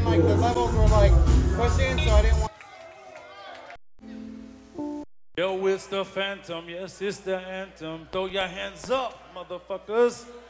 like the levels were like pushing, so I didn't want. Yo, it's the Phantom, yes, it's the anthem. Throw your hands up, motherfuckers.